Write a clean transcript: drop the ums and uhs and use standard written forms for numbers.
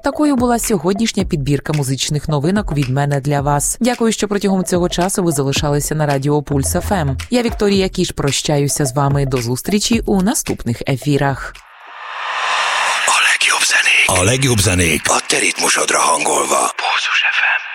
такою була сьогоднішня підбірка музичних новинок від мене для вас. Дякую, що протягом цього часу ви залишалися на Радіо Пульс ФМ. Я, Вікторія Кіш, прощаюся з вами. До зустрічі у наступних ефірах. A legjobb zenék a te ritmusodra hangolva. Pulzus FM.